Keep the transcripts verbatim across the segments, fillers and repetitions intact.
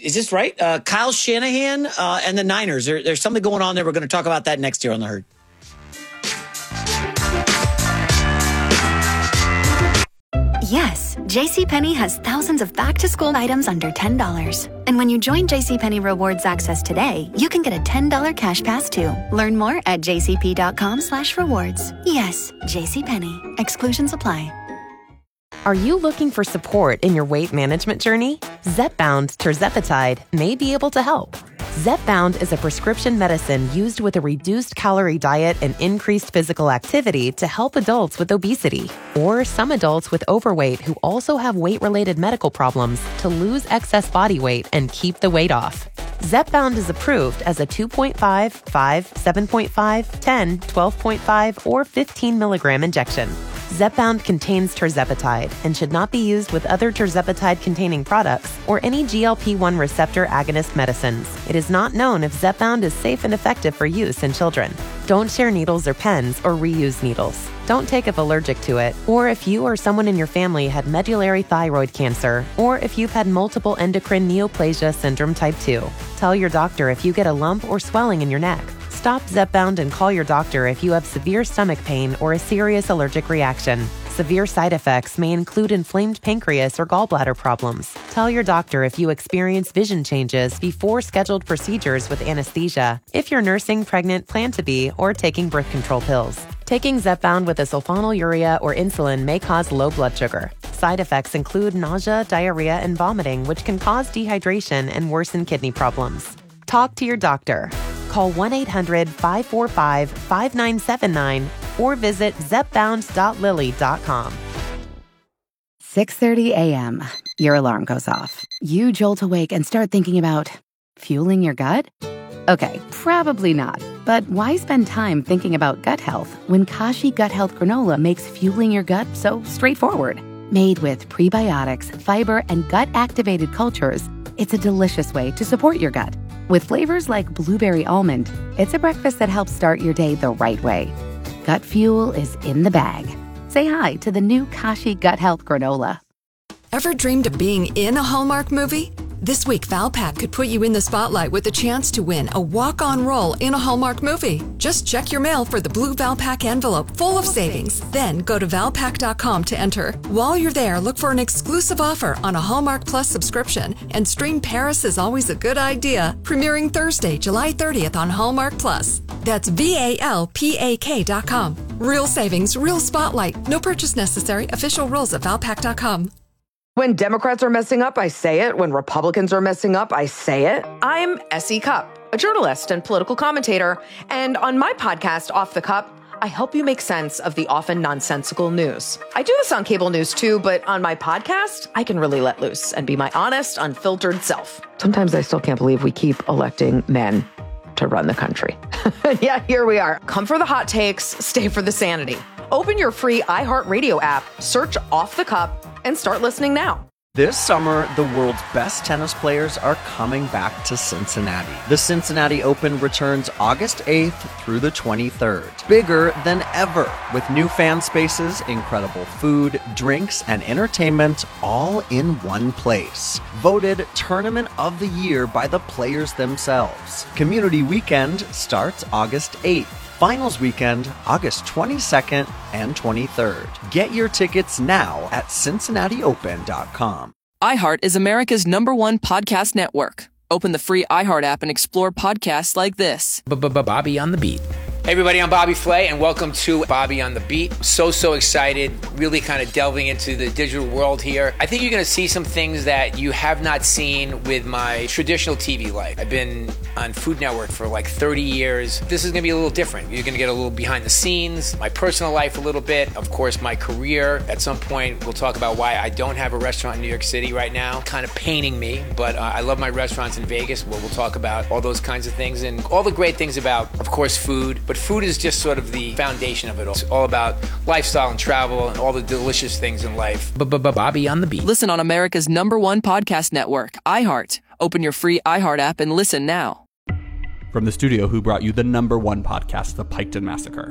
is this right? Uh, Kyle Shanahan uh, and the Niners. There, there's something going on there. We're going to talk about that next year on The Herd. Yes, JCPenney has thousands of back-to-school items under ten dollars. And when you join JCPenney Rewards Access today, you can get a ten dollars cash pass too. Learn more at jcp.com slash rewards. Yes, JCPenney. Exclusions apply. Are you looking for support in your weight management journey? Zepbound tirzepatide may be able to help. Zepbound is a prescription medicine used with a reduced calorie diet and increased physical activity to help adults with obesity or some adults with overweight who also have weight-related medical problems to lose excess body weight and keep the weight off. Zepbound is approved as a two point five, five, seven point five, ten, twelve point five, or fifteen milligram injection. Zepbound contains tirzepatide and should not be used with other tirzepatide-containing products or any G L P one receptor agonist medicines. It is not known if Zepbound is safe and effective for use in children. Don't share needles or pens or reuse needles. Don't take if allergic to it, or if you or someone in your family had medullary thyroid cancer, or if you've had multiple endocrine neoplasia syndrome type two. Tell your doctor if you get a lump or swelling in your neck. Stop Zepbound and call your doctor if you have severe stomach pain or a serious allergic reaction. Severe side effects may include inflamed pancreas or gallbladder problems. Tell your doctor if you experience vision changes before scheduled procedures with anesthesia, if you're nursing, pregnant, plan to be, or taking birth control pills. Taking Zepbound with a sulfonylurea or insulin may cause low blood sugar. Side effects include nausea, diarrhea, and vomiting, which can cause dehydration and worsen kidney problems. Talk to your doctor. Call one eight hundred, five four five, five nine seven nine or visit zepbound dot lilly dot com. six thirty a.m. Your alarm goes off. You jolt awake and start thinking about fueling your gut? Okay, probably not. But why spend time thinking about gut health when Kashi Gut Health Granola makes fueling your gut so straightforward? Made with prebiotics, fiber, and gut-activated cultures, it's a delicious way to support your gut. With flavors like blueberry almond, it's a breakfast that helps start your day the right way. Gut fuel is in the bag. Say hi to the new Kashi Gut Health Granola. Ever dreamed of being in a Hallmark movie? This week, Valpak could put you in the spotlight with a chance to win a walk-on role in a Hallmark movie. Just check your mail for the blue Valpak envelope full of savings. Then go to valpak dot com to enter. While you're there, look for an exclusive offer on a Hallmark Plus subscription and stream Paris is Always a Good Idea, premiering Thursday, July thirtieth on Hallmark Plus. That's V A L P A K dot com. Real savings, real spotlight. No purchase necessary. Official rules at valpak dot com. When Democrats are messing up, I say it. When Republicans are messing up, I say it. I'm Essie Cupp, a journalist and political commentator. And on my podcast, Off the Cup, I help you make sense of the often nonsensical news. I do this on cable news too, but on my podcast, I can really let loose and be my honest, unfiltered self. Sometimes I still can't believe we keep electing men to run the country. Yeah, here we are. Come for the hot takes, stay for the sanity. Open your free iHeartRadio app, search Off the Cup, and start listening now. This summer, the world's best tennis players are coming back to Cincinnati. The Cincinnati Open returns August eighth through the twenty-third. Bigger than ever, with new fan spaces, incredible food, drinks, and entertainment all in one place. Voted Tournament of the Year by the players themselves. Community Weekend starts August eighth. Finals weekend, August twenty-second and twenty-third. Get your tickets now at cincinnati open dot com. iHeart is America's number one podcast network. Open the free iHeart app and explore podcasts like this. Bobby on the Beat. Hey everybody, I'm Bobby Flay, and welcome to Bobby on the Beat. So, so excited, really kind of delving into the digital world here. I think you're going to see some things that you have not seen with my traditional T V life. I've been on Food Network for like thirty years. This is going to be a little different. You're going to get a little behind the scenes, my personal life a little bit, of course, my career. At some point, we'll talk about why I don't have a restaurant in New York City right now. Kind of paining me, but uh, I love my restaurants in Vegas, where we'll talk about all those kinds of things and all the great things about, of course, food. But food is just sort of the foundation of it all. It's all about lifestyle and travel and all the delicious things in life. Bobby on the Beat. Listen on America's number one podcast network, iHeart. Open your free iHeart app and listen now. From the studio who brought you the number one podcast, The Piketon Massacre.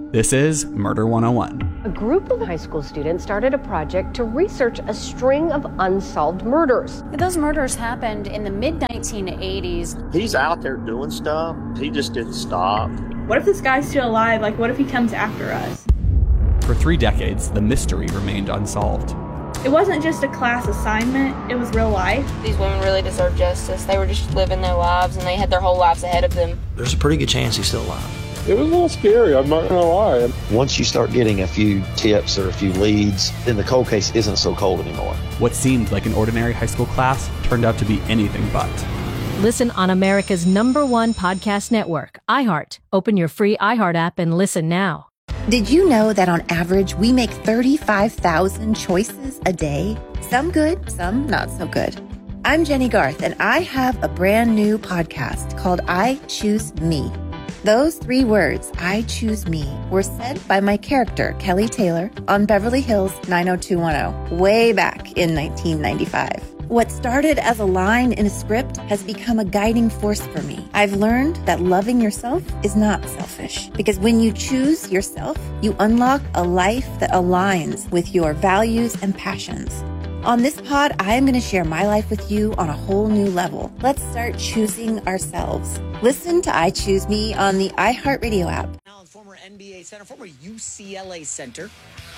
This is Murder one oh one. A group of high school students started a project to research a string of unsolved murders. Those murders happened in the mid nineteen eighties. He's out there doing stuff. He just didn't stop. What if this guy's still alive? Like, what if he comes after us? For three decades, the mystery remained unsolved. It wasn't just a class assignment, it was real life. These women really deserve justice. They were just living their lives, and they had their whole lives ahead of them. There's a pretty good chance he's still alive. It was a little scary, I'm not gonna lie. Once you start getting a few tips or a few leads, then the cold case isn't so cold anymore. What seemed like an ordinary high school class turned out to be anything but. Listen on America's number one podcast network, iHeart. Open your free iHeart app and listen now. Did you know that on average, we make thirty-five thousand choices a day? Some good, some not so good. I'm Jenny Garth, and I have a brand new podcast called I Choose Me. Those three words, I choose me, were said by my character, Kelly Taylor, on Beverly Hills nine oh two one oh, way back in nineteen ninety-five. What started as a line in a script has become a guiding force for me. I've learned that loving yourself is not selfish, because when you choose yourself, you unlock a life that aligns with your values and passions. On this pod, I am going to share my life with you on a whole new level. Let's start choosing ourselves. Listen to I Choose Me on the iHeartRadio app. Now, former N B A center, former U C L A center.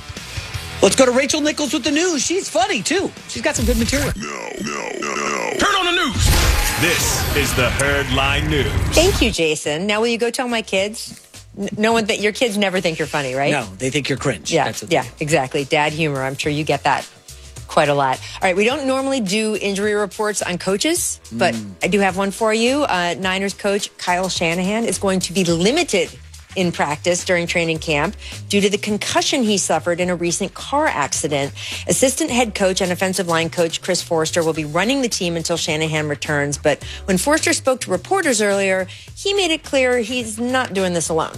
Let's go to Rachel Nichols with the news. She's funny, too. She's got some good material. No, no, no, no. Turn on the news. This is the Herdline News. Thank you, Jason. Now, will you go tell my kids? No one, th- your kids never think you're funny, right? No, they think you're cringe. Yeah, That's yeah, exactly. Dad humor. I'm sure you get that quite a lot. All right, we don't normally do injury reports on coaches, but mm. I do have one for you. Uh, Niners coach Kyle Shanahan is going to be limited in practice during training camp due to the concussion he suffered in a recent car accident. Assistant head coach and offensive line coach Chris Forster will be running the team until Shanahan returns. But when Forster spoke to reporters earlier, he made it clear he's not doing this alone.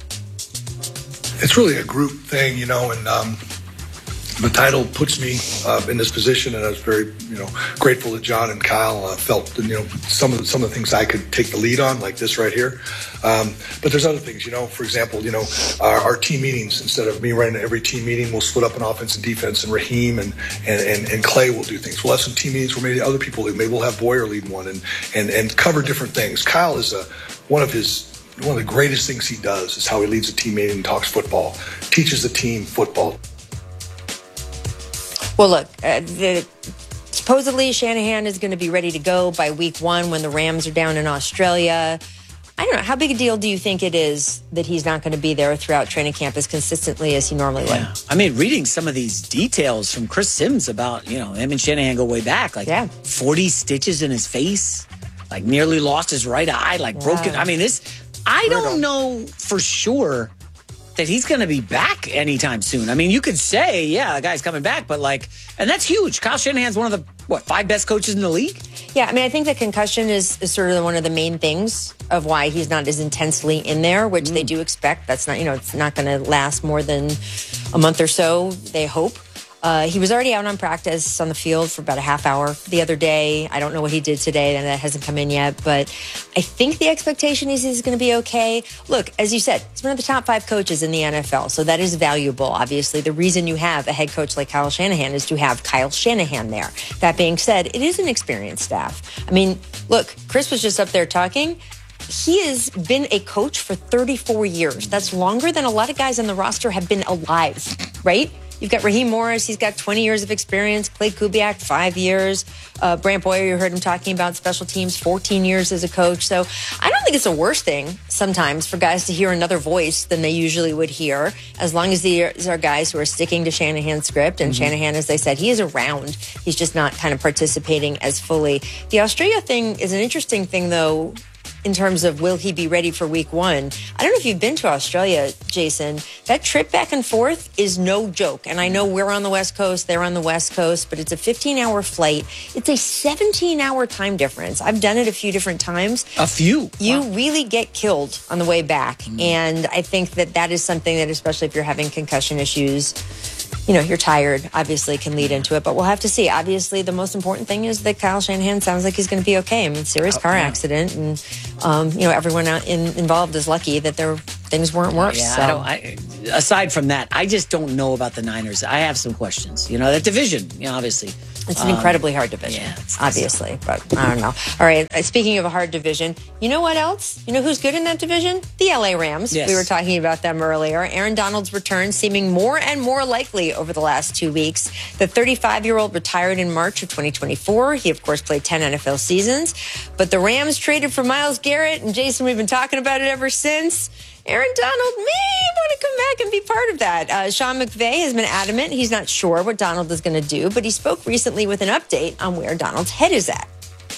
It's really a group thing, you know, and um, the title puts me uh, in this position, and I was very, you know, grateful that John and Kyle uh, felt, you know, some of the, some of the things I could take the lead on, like this right here. Um, but there's other things, you know. For example, you know, our, our team meetings. Instead of me running every team meeting, we'll split up an offense and defense, and Raheem and and, and, and Clay will do things. We'll have some team meetings where maybe other people do. Maybe we'll have Boyer lead one and and and cover different things. Kyle is a one of his. One of the greatest things he does is how he leads a team meeting and talks football, teaches the team football. Well, look, uh, the, supposedly Shanahan is going to be ready to go by week one when the Rams are down in Australia. I don't know. How big a deal do you think it is that he's not going to be there throughout training camp as consistently as he normally would? Yeah. I mean, reading some of these details from Chris Sims about, you know, him and Shanahan go way back, like yeah. forty stitches in his face, like nearly lost his right eye, like wow. broken. I mean, this... I don't know for sure that he's going to be back anytime soon. I mean, you could say, yeah, the guy's coming back, but like, and that's huge. Kyle Shanahan's one of the, what, five best coaches in the league? Yeah, I mean, I think the concussion is, is sort of one of the main things of why he's not as intensely in there, which mm. they do expect. That's not, you know, it's not going to last more than a month or so, they hope. Uh, he was already out on practice on the field for about a half hour the other day. I don't know what he did today, and that hasn't come in yet. But I think the expectation is he's going to be okay. Look, as you said, he's one of the top five coaches in the N F L, so that is valuable. Obviously, the reason you have a head coach like Kyle Shanahan is to have Kyle Shanahan there. That being said, it is an experienced staff. I mean, look, Chris was just up there talking. He has been a coach for thirty-four years. That's longer than a lot of guys on the roster have been alive, right? You've got Raheem Morris. He's got twenty years of experience. Clay Kubiak, five years. Uh, Brant Boyer, you heard him talking about special teams, fourteen years as a coach. So I don't think it's the worst thing sometimes for guys to hear another voice than they usually would hear, as long as these are guys who are sticking to Shanahan's script. And mm-hmm. Shanahan, as they said, he is around. He's just not kind of participating as fully. The Australia thing is an interesting thing, though, in terms of will he be ready for week one. I don't know if you've been to Australia, Jason. That trip back and forth is no joke. And I know we're on the West Coast, they're on the West Coast, but it's a fifteen-hour flight. It's a seventeen-hour time difference. I've done it a few different times. A few? You wow. really get killed on the way back. Mm. And I think that that is something that, especially if you're having concussion issues, you know, you're tired, obviously can lead into it, but we'll have to see. Obviously, the most important thing is that Kyle Shanahan sounds like he's going to be okay. I mean, serious car accident, and, um, you know, everyone out in, involved is lucky that they're things weren't worse. Yeah, so. I don't, I, aside from that, I just don't know about the Niners. I have some questions. You know, that division, you know, obviously. It's an um, incredibly hard division, yeah, obviously, but I don't know. All right, speaking of a hard division, you know what else? You know who's good in that division? The L A Rams. Yes. We were talking about them earlier. Aaron Donald's return seeming more and more likely over the last two weeks. The thirty-five-year-old retired in March of twenty twenty-four. He, of course, played ten N F L seasons. But the Rams traded for Myles Garrett, and Jason, we've been talking about it ever since. Aaron Donald may want to come back and be part of that. Uh, Sean McVay has been adamant he's not sure what Donald is going to do, but he spoke recently with an update on where Donald's head is at.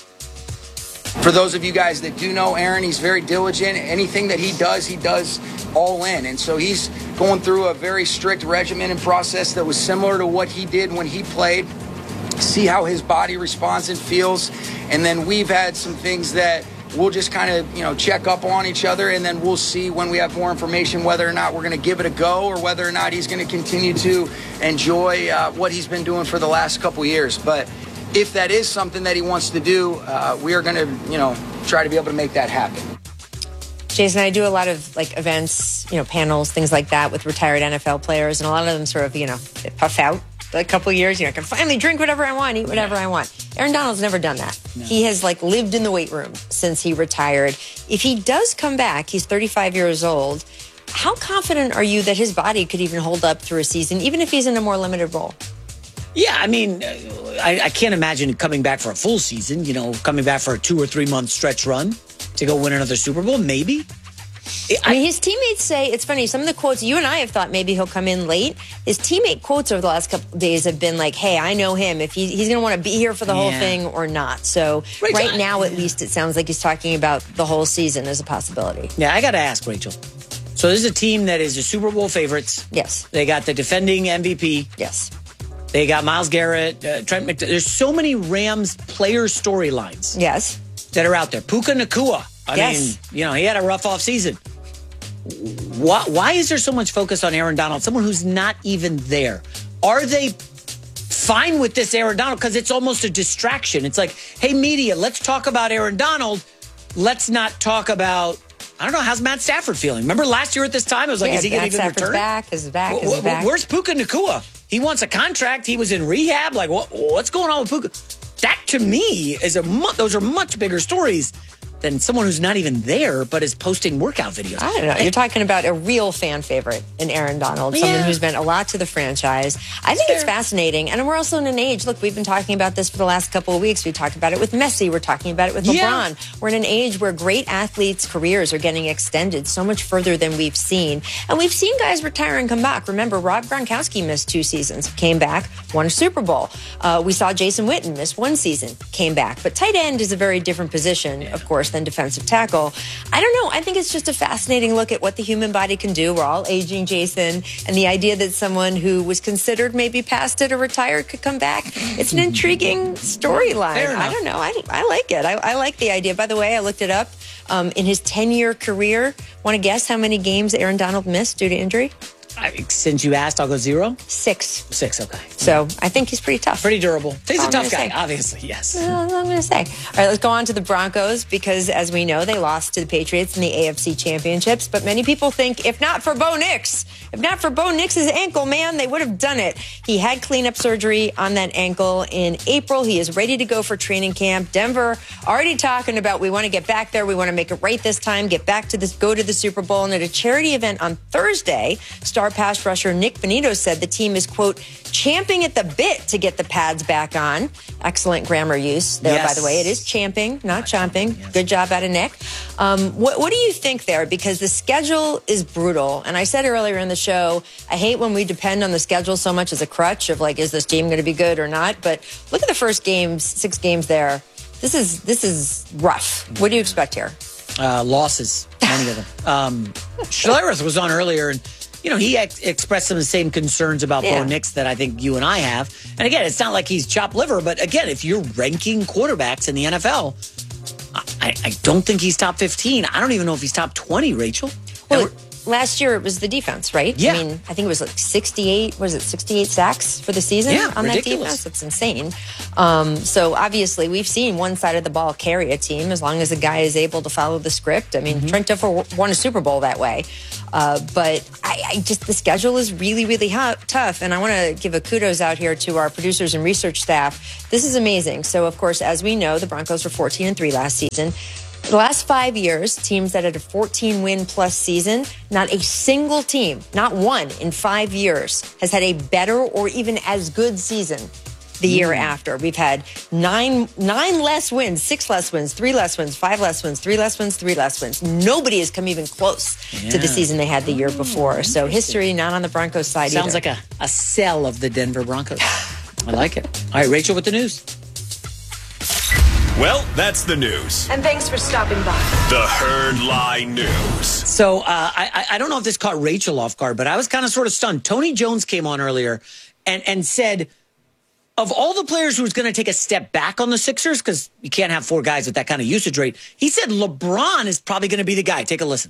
For those of you guys that do know Aaron, he's very diligent. Anything that he does, he does all in. And so he's going through a very strict regimen and process that was similar to what he did when he played. See how his body responds and feels. And then we've had some things that we'll just kind of, you know, check up on each other, and then we'll see when we have more information whether or not we're going to give it a go or whether or not he's going to continue to enjoy uh, what he's been doing for the last couple years. But if that is something that he wants to do, uh, we are going to, you know, try to be able to make that happen. Jason, I do a lot of like events, you know, panels, things like that with retired N F L players, and a lot of them sort of, you know, puff out a couple of years, you know, I can finally drink whatever I want, eat whatever I want. Aaron Donald's never done that. No. He has like lived in the weight room since he retired. If he does come back, he's thirty-five years old. How confident are you that his body could even hold up through a season, even if he's in a more limited role? Yeah, I mean, I, I can't imagine coming back for a full season, you know, coming back for a two or three month stretch run to go win another Super Bowl, maybe. I mean, his teammates say, it's funny, some of the quotes, you and I have thought maybe he'll come in late. His teammate quotes over the last couple of days have been like, hey, I know him, if he, he's going to want to be here for the yeah. whole thing or not. So Rachel, right now, at least, it sounds like he's talking about the whole season as a possibility. Yeah, I got to ask, Rachel. So this is a team that is the Super Bowl favorites. Yes. They got the defending M V P. Yes. They got Myles Garrett, uh, Trent McDuffie. There's so many Rams player storylines. Yes. That are out there. Puka Nacua. I yes. mean, you know, he had a rough off season. Why, why is there so much focus on Aaron Donald, someone who's not even there? Are they fine with this Aaron Donald? Because it's almost a distraction. It's like, hey, media, let's talk about Aaron Donald. Let's not talk about, I don't know, how's Matt Stafford feeling? Remember last year at this time, it was like, yeah, is he going to even return? back, is back, is w- back. Where's Puka Nacua? He wants a contract. He was in rehab. Like, what, what's going on with Puka? That, to me, is a mu- those are much bigger stories than someone who's not even there but is posting workout videos. I don't know. You're talking about a real fan favorite in Aaron Donald, someone yeah. who's meant a lot to the franchise. I think Fair. it's fascinating. And we're also in an age, look, we've been talking about this for the last couple of weeks. We talked about it with Messi. We're talking about it with yeah. LeBron. We're in an age where great athletes' careers are getting extended so much further than we've seen. And we've seen guys retire and come back. Remember, Rob Gronkowski missed two seasons, came back, won a Super Bowl. Uh, we saw Jason Witten miss one season, came back. But tight end is a very different position, yeah. of course, than defensive tackle. I don't know. I think it's just a fascinating look at what the human body can do. We're all aging, Jason. And the idea that someone who was considered maybe past it or retired could come back, it's an intriguing storyline. I don't know. I, I like it. I, I like the idea. By the way, I looked it up. Um, in his ten-year career, want to guess how many games Aaron Donald missed due to injury? I, since you asked, I'll go zero. Six. Six, okay. So I think he's pretty tough. Pretty durable. He's That's a tough guy, say. obviously, yes. That's all I'm going to say. All right, let's go on to the Broncos because, as we know, they lost to the Patriots in the A F C Championships. But many people think if not for Bo Nix, if not for Bo Nix's ankle, man, they would have done it. He had cleanup surgery on that ankle in April. He is ready to go for training camp. Denver already talking about we want to get back there. We want to make it right this time, get back to this, go to the Super Bowl. And at a charity event on Thursday, star pass rusher Nick Bonito said the team is, quote, champing at the bit to get the pads back on. Excellent grammar use there, yes. by the way. It is champing, not, not chomping. Yes. Good job out of Nick. Um, what, what do you think there? Because the schedule is brutal. And I said earlier in the show, I hate when we depend on the schedule so much as a crutch of like, is this team going to be good or not? But look at the first games, six games there. This is this is rough. What do you expect here? Uh, losses, many of them. Um, Schlereth was on earlier, and you know, he ex- expressed some of the same concerns about yeah. Bo Nix that I think you and I have. And again, it's not like he's chopped liver, but again, if you're ranking quarterbacks in the N F L, I, I don't think he's top fifteen. I don't even know if he's top twenty, Rachel. Well, last year it was the defense, right? Yeah. I mean, I think it was like sixty-eight, was it sixty-eight sacks for the season Yeah, on ridiculous. that defense? That's insane. Um, so obviously we've seen one side of the ball carry a team as long as the guy is able to follow the script. I mean, Mm-hmm. Trent Dilfer won a Super Bowl that way. Uh, but I, I just, the schedule is really, really hot, tough. And I want to give a kudos out here to our producers and research staff. This is amazing. So, of course, as we know, the Broncos were fourteen and three last season. The last five years, teams that had a fourteen win plus season, not a single team, not one in five years, has had a better or even as good season the year Mm. after. We've had nine nine less wins, six less wins, three less wins, five less wins, three less wins, three less wins. Nobody has come even close to the Yeah. season they had the year before. So history not on the Broncos side Sounds either. like a, a sell of the Denver Broncos. I like it. All right, Rachel with the news. Well, that's the news. And thanks for stopping by. The Herd Lie News. So uh, I, I don't know if this caught Rachel off guard, but I was kind of sort of stunned. Tony Jones came on earlier and, and said, of all the players who's going to take a step back on the Sixers, because you can't have four guys with that kind of usage rate, he said LeBron is probably going to be the guy. Take a listen.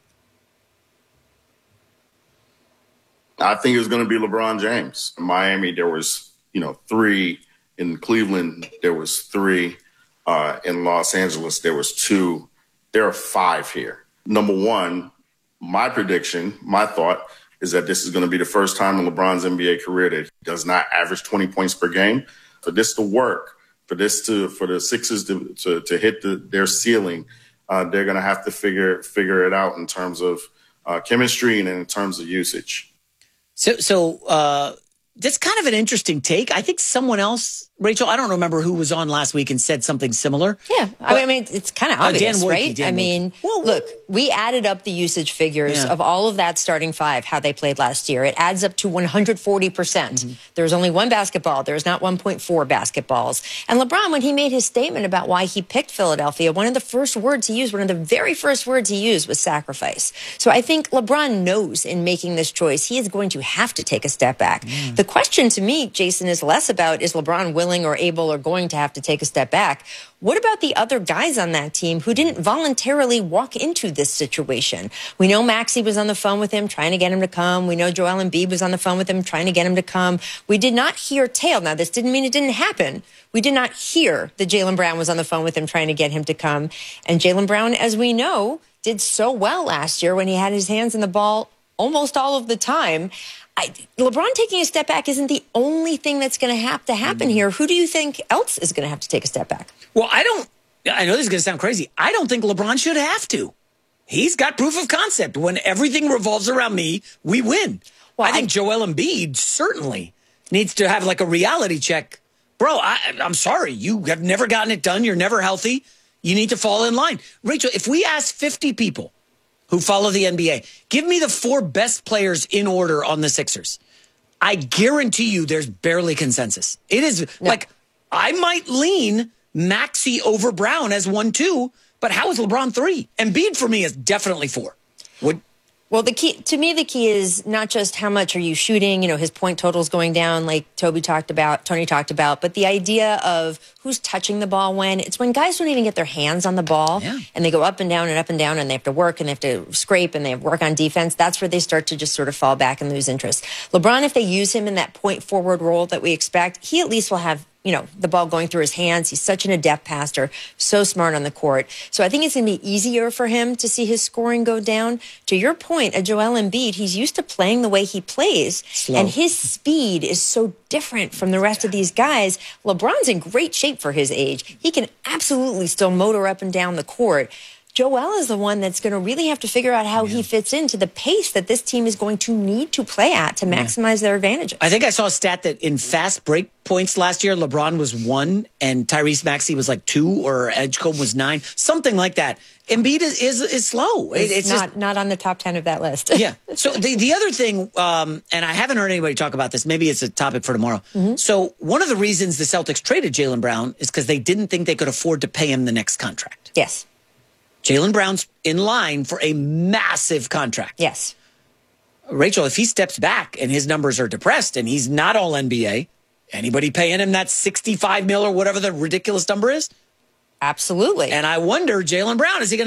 I think it was going to be LeBron James. In Miami, there was, you know, three. In Cleveland, there was three. Uh, in Los Angeles, there was two. There are five here. Number one, my prediction, my thought, is that this is going to be the first time in LeBron's N B A career that he does not average twenty points per game. For this to work, for this to, for the Sixers to to, to hit the, their ceiling, uh, they're going to have to figure figure it out in terms of uh, chemistry and in terms of usage. So, so uh, that's kind of an interesting take. I think someone else, Rachel, I don't remember who was on last week and said something similar. Yeah, I mean, it's kind of Uh, Dan obvious, Woike, right? Dan I Woike. mean, look, we added up the usage figures Yeah. of all of that starting five, how they played last year. It adds up to one hundred forty percent. Mm-hmm. There's only one basketball. There's not one point four basketballs. And LeBron, when he made his statement about why he picked Philadelphia, one of the first words he used, one of the very first words he used was sacrifice. So I think LeBron knows in making this choice, he is going to have to take a step back. The question to me, Jason, is less about is LeBron willing or able or going to have to take a step back. What about the other guys on that team who didn't voluntarily walk into this situation? We know Maxey was on the phone with him, trying to get him to come. We know Joel Embiid was on the phone with him, trying to get him to come. We did not hear tale. Now, this didn't mean it didn't happen. We did not hear that Jaylen Brown was on the phone with him, trying to get him to come. And Jaylen Brown, as we know, did so well last year when he had his hands in the ball almost all of the time. I, LeBron taking a step back isn't the only thing that's going to have to happen here. Who do you think else is going to have to take a step back? Well, I don't, I know this is going to sound crazy. I don't think LeBron should have to. He's got proof of concept. When everything revolves around me, we win. Well, I think I, Joel Embiid certainly needs to have like a reality check. Bro, I, I'm sorry. You have never gotten it done. You're never healthy. You need to fall in line. Rachel, if we ask fifty people who follow the N B A, give me the four best players in order on the Sixers, I guarantee you there's barely consensus. It is no. like, I might lean Maxey over Brown as one, two, but how is LeBron three? Embiid for me is definitely four. Would Well, the key to me, the key is not just how much are you shooting, you know, his point total's going down like Toby talked about, Tony talked about, but the idea of who's touching the ball when. It's when guys don't even get their hands on the ball yeah. and they go up and down and up and down and they have to work and they have to scrape and they have to work on defense. That's where they start to just sort of fall back and lose interest. LeBron, if they use him in that point forward role that we expect, he at least will have, you know, the ball going through his hands. He's such an adept passer, so smart on the court. So I think it's going to be easier for him to see his scoring go down. To your point, a Joel Embiid, he's used to playing the way he plays. Slow. And his speed is so different from the rest of these guys. LeBron's in great shape for his age. He can absolutely still motor up and down the court. Joel is the one that's going to really have to figure out how yeah. he fits into the pace that this team is going to need to play at to maximize yeah. their advantages. I think I saw a stat that in fast break points last year, LeBron was one and Tyrese Maxey was like two, or Edgecombe was nine, something like that. Embiid is is, is slow. It's, it's not just, not on the top ten of that list. yeah. So the, the other thing, um, and I haven't heard anybody talk about this, maybe it's a topic for tomorrow. Mm-hmm. So one of the reasons the Celtics traded Jaylen Brown is because they didn't think they could afford to pay him the next contract. Yes. Jaylen Brown's in line for a massive contract. Yes. Rachel, if he steps back and his numbers are depressed and he's not all N B A, anybody paying him that sixty-five mil or whatever the ridiculous number is? Absolutely. And I wonder, Jaylen Brown, is he going to,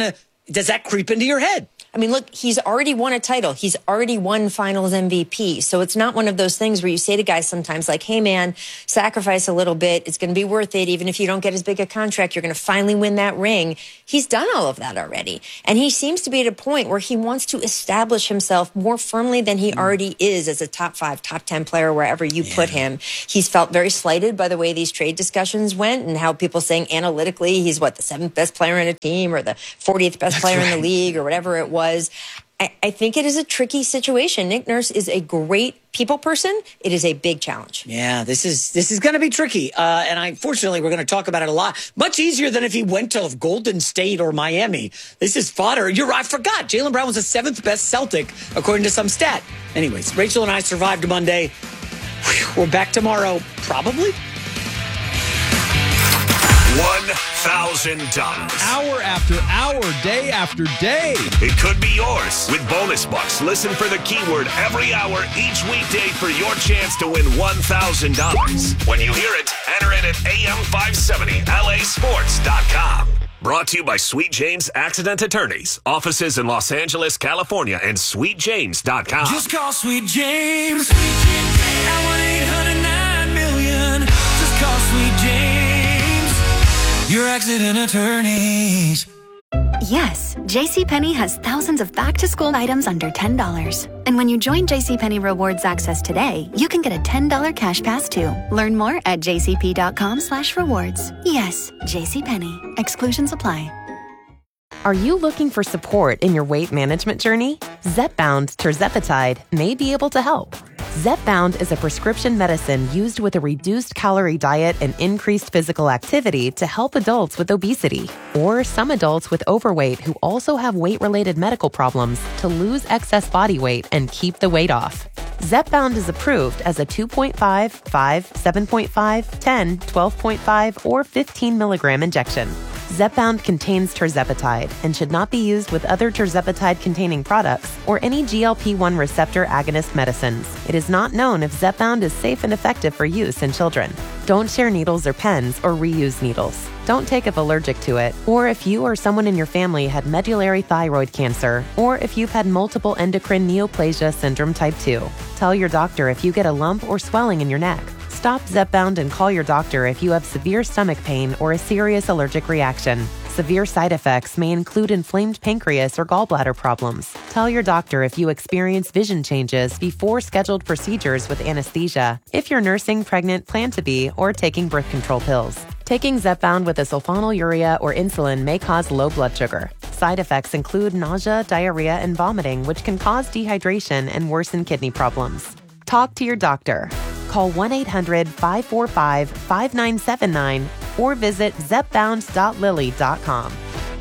does that creep into your head? I mean, look, he's already won a title. He's already won Finals M V P. So it's not one of those things where you say to guys sometimes like, hey, man, sacrifice a little bit. It's going to be worth it. Even if you don't get as big a contract, you're going to finally win that ring. He's done all of that already. And he seems to be at a point where he wants to establish himself more firmly than he already is as a top five, top ten player, wherever you yeah. put him. He's felt very slighted by the way these trade discussions went and how people saying analytically he's, what, the seventh best player in a team or the fortieth best That's player right. in the league or whatever it was. Was I, I think it is a tricky situation. Nick Nurse is a great people person. It is a big challenge. Yeah, this is this is going to be tricky. Uh, and I, unfortunately, we're going to talk about it a lot. Much easier than if he went to Golden State or Miami. This is fodder. You're I forgot. Jaylen Brown was the seventh best Celtic, according to some stat. Anyways, Rachel and I survived Monday. Whew, we're back tomorrow, probably. one thousand dollars. Hour after hour, day after day. It could be yours. With Bonus Bucks, listen for the keyword every hour each weekday for your chance to win one thousand dollars. When you hear it, enter it at A M five seventy L A sports dot com. Brought to you by Sweet James Accident Attorneys. Offices in Los Angeles, California, and sweet james dot com. Just call Sweet James. Sweet James. At one eight hundred nine million. Just call Sweet James. Your accident attorneys. Yes, JCPenney has thousands of back-to-school items under ten dollars. And when you join JCPenney Rewards Access today, you can get a ten dollars cash pass too. Learn more at jcp.com slash rewards. Yes, JCPenney. Exclusions apply. Are you looking for support in your weight management journey? Zepbound tirzepatide may be able to help. Zepbound is a prescription medicine used with a reduced calorie diet and increased physical activity to help adults with obesity or some adults with overweight who also have weight-related medical problems to lose excess body weight and keep the weight off. Zepbound is approved as a two point five, five, seven point five, ten, twelve point five, or fifteen milligram injection. Zepbound contains tirzepatide and should not be used with other tirzepatide-containing products or any G L P one receptor agonist medicines. It is not known if Zepbound is safe and effective for use in children. Don't share needles or pens or reuse needles. Don't take if allergic to it, or if you or someone in your family had medullary thyroid cancer, or if you've had multiple endocrine neoplasia syndrome type two. Tell your doctor if you get a lump or swelling in your neck. Stop Zepbound and call your doctor if you have severe stomach pain or a serious allergic reaction. Severe side effects may include inflamed pancreas or gallbladder problems. Tell your doctor if you experience vision changes before scheduled procedures with anesthesia, if you're nursing, pregnant, plan to be, or taking birth control pills. Taking Zepbound with a sulfonylurea or insulin may cause low blood sugar. Side effects include nausea, diarrhea, and vomiting, which can cause dehydration and worsen kidney problems. Talk to your doctor. Call one eight hundred, five four five, five nine seven nine or visit zepbound dot lilly dot com.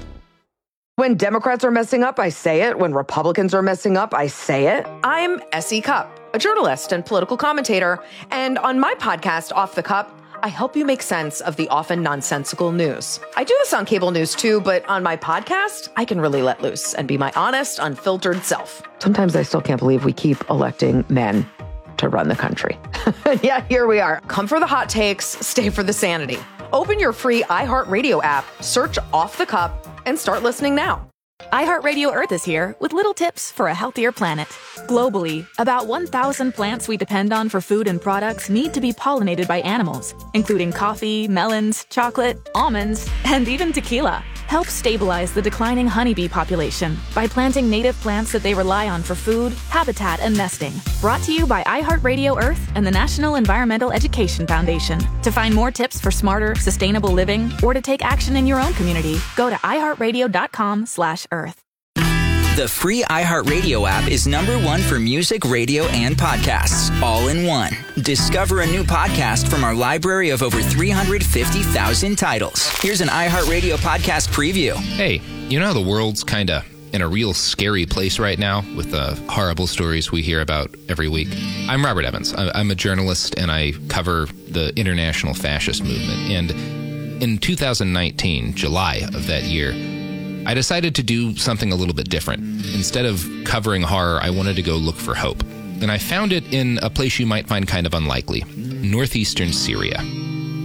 When Democrats are messing up, I say it. When Republicans are messing up, I say it. I'm Essie Cupp, a journalist and political commentator. And on my podcast, Off the Cup, I help you make sense of the often nonsensical news. I do this on cable news too, but on my podcast, I can really let loose and be my honest, unfiltered self. Sometimes I still can't believe we keep electing men to run the country. Yeah, here we are. Come for the hot takes, stay for the sanity. Open your free iHeartRadio app, search Off the Cup, and start listening now. iHeartRadio Earth is here with little tips for a healthier planet. Globally, about one thousand plants we depend on for food and products need to be pollinated by animals, including coffee, melons, chocolate, almonds, and even tequila. Help stabilize the declining honeybee population by planting native plants that they rely on for food, habitat, and nesting. Brought to you by iHeartRadio Earth and the National Environmental Education Foundation. To find more tips for smarter, sustainable living, or to take action in your own community, go to iHeartRadio.com slash Earth. The free iHeartRadio app is number one for music, radio, and podcasts, all in one. Discover a new podcast from our library of over three hundred fifty thousand titles. Here's an iHeartRadio podcast preview. Hey, you know how the world's kind of in a real scary place right now with the horrible stories we hear about every week? I'm Robert Evans. I'm a journalist, and I cover the international fascist movement. And in two thousand nineteen, July of that year, I decided to do something a little bit different. Instead of covering horror, I wanted to go look for hope. And I found it in a place you might find kind of unlikely, northeastern Syria.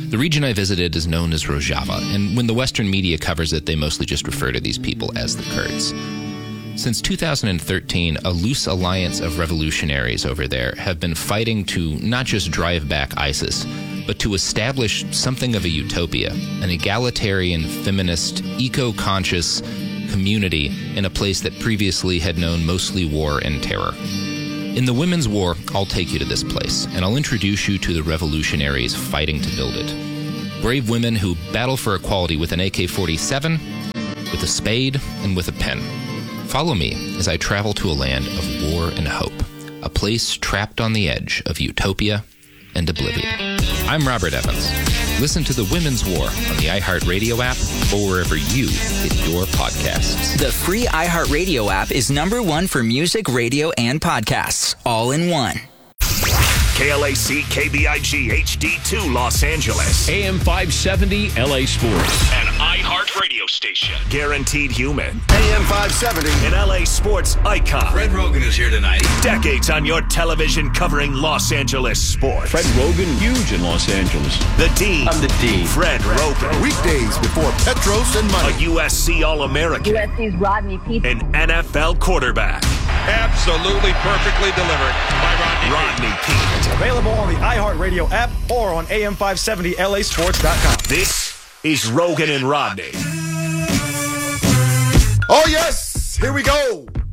The region I visited is known as Rojava, and when the Western media covers it, they mostly just refer to these people as the Kurds. Since two thousand thirteen, a loose alliance of revolutionaries over there have been fighting to not just drive back ISIS, but to establish something of a utopia, an egalitarian, feminist, eco-conscious community in a place that previously had known mostly war and terror. In the Women's War, I'll take you to this place, and I'll introduce you to the revolutionaries fighting to build it. Brave women who battle for equality with an A K forty-seven, with a spade, and with a pen. Follow me as I travel to a land of war and hope, a place trapped on the edge of utopia and oblivion. I'm Robert Evans. Listen to The Women's War on the iHeartRadio app or wherever you get your podcasts. The free iHeartRadio app is number one for music, radio, and podcasts, all in one. K L A C K B I G H D two Los Angeles. A M five seventy L A Sports. An iHeart radio station. Guaranteed human. A M five seventy. An L A sports icon. Fred Rogan is here tonight. Decades on your television covering Los Angeles sports. Fred Rogan, huge in Los Angeles. The Dean. I'm the Dean. Fred Rogan. Weekdays before Petros and Money. A U S C All-American. U S C's Rodney Peete. An N F L quarterback. Absolutely perfectly delivered by Rodney, Rodney Peete. Available on the iHeartRadio app or on A M five seventy L A sports dot com. This is Rogan and Rodney. Oh, yes. Here we go.